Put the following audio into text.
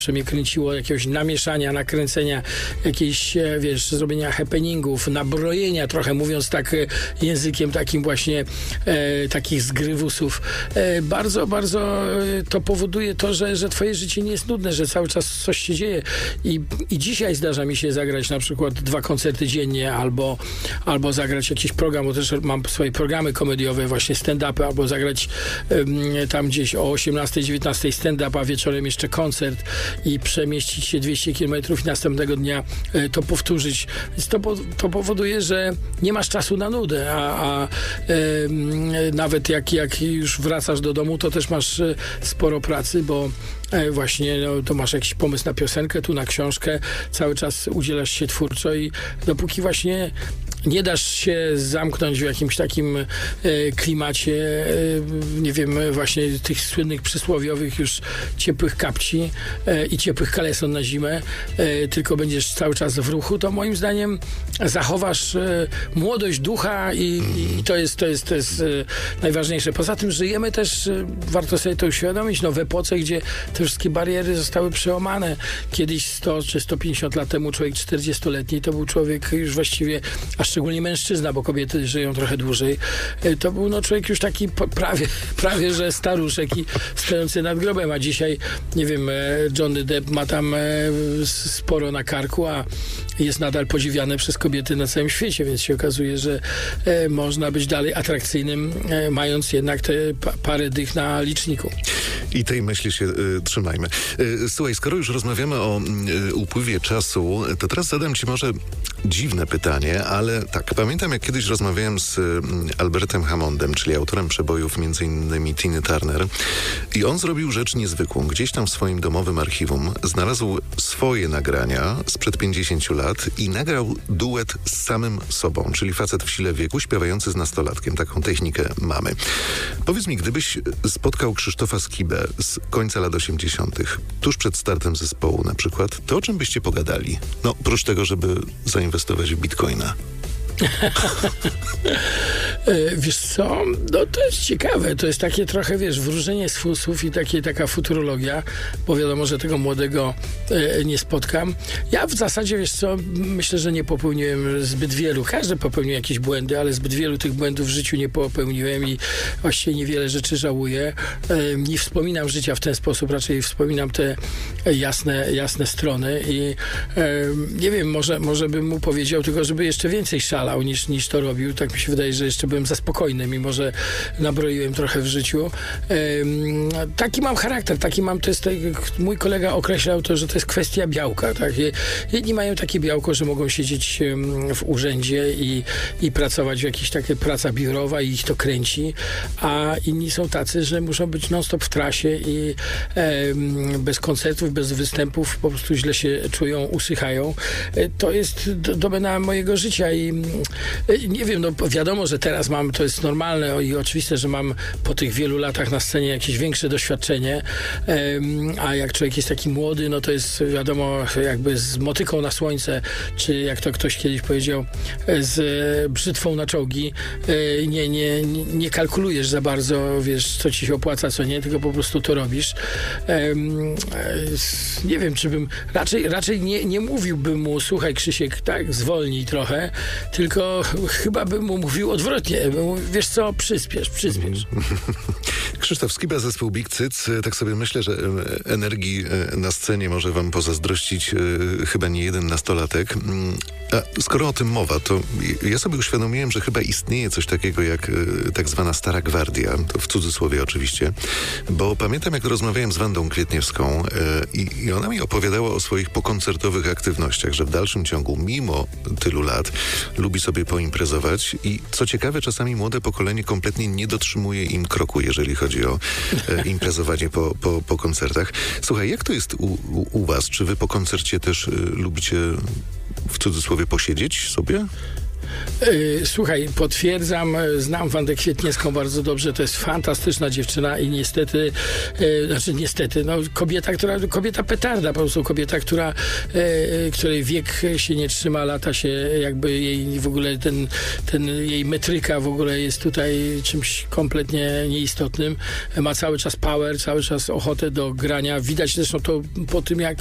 mnie kręciło, jakiegoś namieszania, nakręcenia, jakiejś, zrobienia happeningów, nabrojenia trochę, mówiąc tak językiem takim właśnie takich zgrywusów. Bardzo, bardzo to powoduje to, że twoje życie nie jest nudne, że cały czas coś się dzieje. I dzisiaj zdarza mi się zagrać na przykład 2 koncerty dziennie, albo zagrać jakiś program, bo też mam swoje programy komediowe, właśnie stand-upy, albo zagrać tam gdzieś o 18-19 stand-up, a wieczorem jeszcze koncert i przemieścić się 200 km i następnego dnia to powtórzyć. Więc to powoduje, że nie masz czasu na nudę, a nawet jak już wracasz do domu, to też masz sporo pracy, bo właśnie to masz jakiś pomysł na piosenkę, tu na książkę, cały czas udzielasz się twórczo i dopóki właśnie nie dasz się zamknąć w jakimś takim klimacie, nie wiem, właśnie tych słynnych przysłowiowych już ciepłych kapci i ciepłych kaleson na zimę, tylko będziesz cały czas w ruchu, to moim zdaniem zachowasz młodość ducha i to jest najważniejsze. Poza tym żyjemy też, warto sobie to uświadomić, w epoce, gdzie te wszystkie bariery zostały przełamane. Kiedyś 100 czy 150 lat temu człowiek 40-letni to był człowiek już właściwie, a szczególnie mężczyzna, bo kobiety żyją trochę dłużej, to był człowiek już taki prawie że staruszek i stojący nad grobem, a dzisiaj, nie wiem, Johnny Depp ma tam sporo na karku, a jest nadal podziwiany przez kobiety na całym świecie, więc się okazuje, że można być dalej atrakcyjnym, mając jednak te parę dych na liczniku. I tej myśli się trzymajmy. Słuchaj, skoro już rozmawiamy o upływie czasu, to teraz zadam ci może dziwne pytanie, ale tak, pamiętam jak kiedyś rozmawiałem z Albertem Hammondem, czyli autorem przebojów m.in. Tiny Turner, i on zrobił rzecz niezwykłą. Gdzieś tam w swoim domowym archiwum znalazł swoje nagrania sprzed 50 lat i nagrał duet z samym sobą, czyli facet w sile wieku śpiewający z nastolatkiem. Taką technikę mamy. Powiedz mi, gdybyś spotkał Krzysztofa Skibę z końca lat 80., tuż przed startem zespołu na przykład, to o czym byście pogadali? No, oprócz tego, żeby zainwestować w bitcoina. Wiesz co, to jest ciekawe, to jest takie trochę, wróżenie z fusów i taka futurologia, bo wiadomo, że tego młodego nie spotkam. Ja w zasadzie, myślę, że nie popełniłem zbyt wielu, każdy popełnił jakieś błędy, ale zbyt wielu tych błędów w życiu nie popełniłem i właściwie niewiele rzeczy żałuję. Nie wspominam życia w ten sposób, raczej wspominam te jasne strony i nie wiem, może bym mu powiedział tylko, żeby jeszcze więcej szalał niż to robił. Tak mi się wydaje, że jeszcze byłem za spokojny, mimo że nabroiłem trochę w życiu. Taki mam charakter, mój kolega określał to, że to jest kwestia białka. Tak? Jedni mają takie białko, że mogą siedzieć w urzędzie i pracować w jakiejś takiej praca biurowa i ich to kręci, a inni są tacy, że muszą być non-stop w trasie i bez koncertów, bez występów po prostu źle się czują, usychają. To jest domena mojego życia i nie wiem, wiadomo, że teraz to jest normalne i oczywiste, że mam po tych wielu latach na scenie jakieś większe doświadczenie, a jak człowiek jest taki młody, to jest wiadomo, jakby z motyką na słońce, czy jak to ktoś kiedyś powiedział, z brzytwą na czołgi, nie kalkulujesz za bardzo, co ci się opłaca, co nie, tylko po prostu to robisz. Nie wiem, czy bym raczej nie mówiłbym mu, słuchaj Krzysiek, tak, zwolnij trochę, tylko chyba bym mu mówił odwrotnie. Wiesz co, przyspiesz. Krzysztof Skiba, zespół Big Cyc. Tak sobie myślę, że energii na scenie może wam pozazdrościć chyba nie jeden nastolatek. A skoro o tym mowa, to ja sobie uświadomiłem, że chyba istnieje coś takiego jak tak zwana Stara Gwardia, to w cudzysłowie oczywiście, bo pamiętam jak rozmawiałem z Wandą Kwietniewską i ona mi opowiadała o swoich pokoncertowych aktywnościach, że w dalszym ciągu, mimo tylu lat, lubi sobie poimprezować i co ciekawe, czasami młode pokolenie kompletnie nie dotrzymuje im kroku, jeżeli chodzi o imprezowanie po koncertach. Słuchaj, jak to jest u was? Czy wy po koncercie też lubicie w cudzysłowie posiedzieć sobie? Słuchaj, potwierdzam, znam Wandę Kwietniewską bardzo dobrze, to jest fantastyczna dziewczyna i niestety, kobieta petarda, po prostu kobieta, której wiek się nie trzyma, lata się jakby jej w ogóle ten jej metryka w ogóle jest tutaj czymś kompletnie nieistotnym. Ma cały czas power, cały czas ochotę do grania. Widać zresztą to po tym, jak